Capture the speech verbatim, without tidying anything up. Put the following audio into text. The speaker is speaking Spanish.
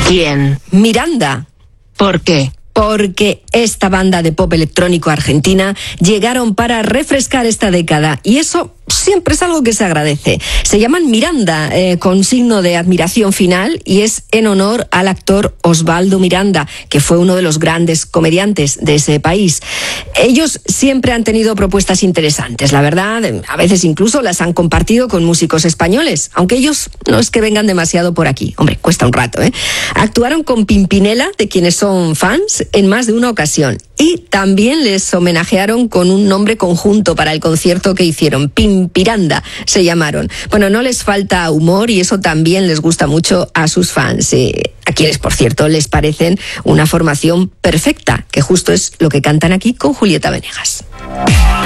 ¿Quién? Miranda. ¿Por qué? Porque esta banda de pop electrónico argentina llegaron para refrescar esta década y eso siempre es algo que se agradece. Se llaman Miranda, eh, con signo de admiración final, y es en honor al actor Osvaldo Miranda, que fue uno de los grandes comediantes de ese país. Ellos siempre han tenido propuestas interesantes, la verdad, a veces incluso las han compartido con músicos españoles, aunque ellos no es que vengan demasiado por aquí. Hombre, cuesta un rato, ¿eh? Actuaron con Pimpinela, de quienes son fans, en más de una ocasión. Y también les homenajearon con un nombre conjunto para el concierto que hicieron. Pimpiranda se llamaron. Bueno, no les falta humor y eso también les gusta mucho a sus fans. Eh, a quienes, por cierto, les parecen una formación perfecta, que justo es lo que cantan aquí con Julieta Venegas.